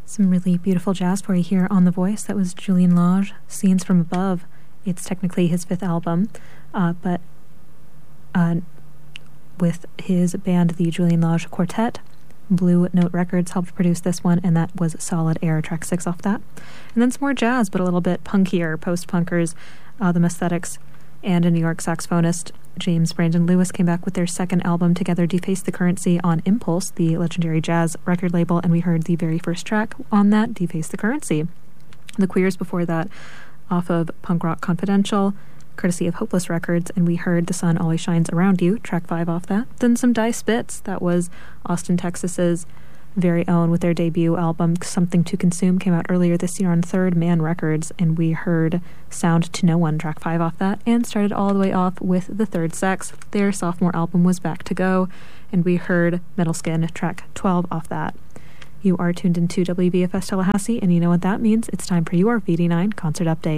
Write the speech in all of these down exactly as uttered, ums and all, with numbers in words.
Some really beautiful jazz for you here on The Voice. That was Julian Lage, Scenes from Above. It's technically his fifth album, uh, but uh, with his band, the Julian Lage Quartet. Blue Note Records helped produce this one, and that was Solid Air, track six off that. And then some more jazz, but a little bit punkier. Post-punkers, uh, The Mesthetics, and a New York saxophonist, James Brandon Lewis, came back with their second album together, Deface the Currency, on Impulse, the legendary jazz record label, and we heard the very first track on that, Deface the Currency. The Queers before that, off of Punk Rock Confidential, courtesy of Hopeless Records, and we heard The Sun Always Shines Around You, track five off that. Then some Die Spitz, that was Austin, Texas's very own, with their debut album Something to Consume, came out earlier this year on Third Man Records, and we heard Sound to No One, track five off that, and started all the way off with The Third Sex. Their sophomore album was Back to Go, and we heard Metal Skin, track twelve off that. You are tuned into W V F S Tallahassee, and you know what that means. It's time for your V D nine Concert Update.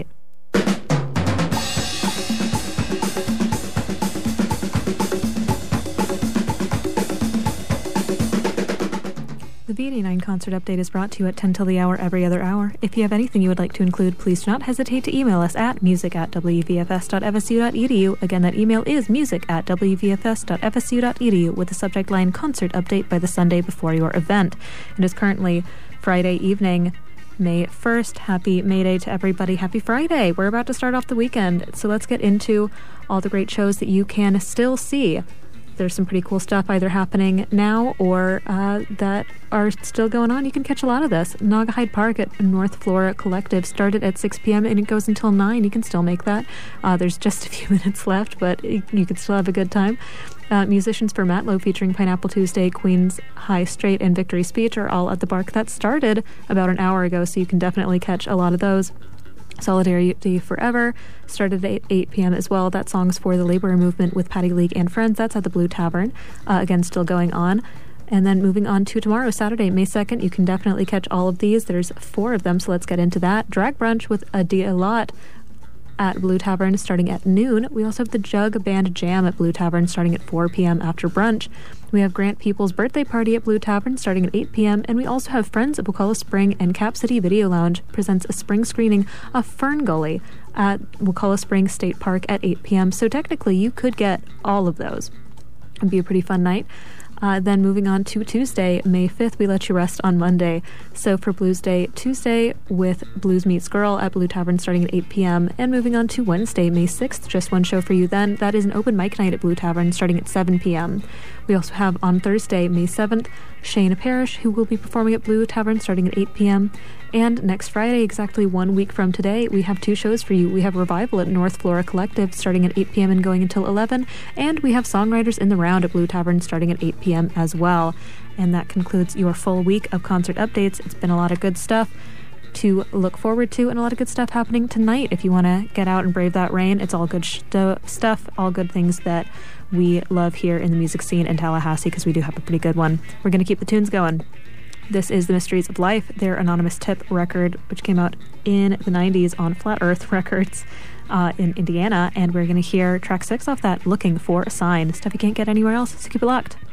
The V D nine Concert Update is brought to you at ten till the hour every other hour. If you have anything you would like to include, please do not hesitate to email us at music at w v f s dot f s u dot e d u. Again, that email is music at w v f s dot f s u dot e d u with the subject line Concert Update by the Sunday before your event. It is currently Friday evening, May first. Happy May Day to everybody. Happy Friday. We're about to start off the weekend, so let's get into all the great shows that you can still see. There's some pretty cool stuff either happening now or uh, that are still going on. You can catch a lot of this. Naugahyde Park at North Flora Collective started at six p.m. and it goes until nine. You can still make that. Uh, there's just a few minutes left, but you can still have a good time. Uh, Musicians for Matlow featuring Pineapple Tuesday, Queen's High Straight, and Victory Speech are all at the Bark. That started about an hour ago, so you can definitely catch a lot of those. Solidarity Forever started at eight p.m. as well. That song's for the labor movement with Patty League and Friends. That's at the Blue Tavern. Uh, again, still going on. And then moving on to tomorrow, Saturday, May second, you can definitely catch all of these. There's four of them, so let's get into that. Drag Brunch with a D-A-Lot at Blue Tavern starting at noon. We also have the Jug Band Jam at Blue Tavern starting at four p.m. after brunch. We have Grant Peoples' birthday party at Blue Tavern starting at eight p.m. And we also have Friends at Wakulla Spring and Cap City Video Lounge presents a spring screening of Fern Gully at Wakulla Spring State Park at eight p.m. So technically you could get all of those. It'd be a pretty fun night. Uh, then moving on to Tuesday, May fifth, we let you rest on Monday. So for Blues Day Tuesday with Blues Meets Girl at Blue Tavern starting at eight p.m. And moving on to Wednesday, May sixth, just one show for you then. That is an open mic night at Blue Tavern starting at seven p.m. We also have on Thursday, May seventh, Shayna Parrish, who will be performing at Blue Tavern starting at eight p.m. And next Friday, exactly one week from today, we have two shows for you. We have Revival at North Flora Collective starting at eight p.m. and going until eleven. And we have Songwriters in the Round at Blue Tavern starting at eight p.m. as well. And that concludes your full week of concert updates. It's been a lot of good stuff to look forward to and a lot of good stuff happening tonight. If you want to get out and brave that rain, it's all good sh- stuff, all good things that we love here in the music scene in Tallahassee, because we do have a pretty good one. We're going to keep the tunes going. This is The Mysteries of Life, their Anonymous Tip record, which came out in the nineties on Flat Earth Records uh, in Indiana, and we're going to hear track six off that, Looking for a Sign. Stuff you can't get anywhere else, so keep it locked.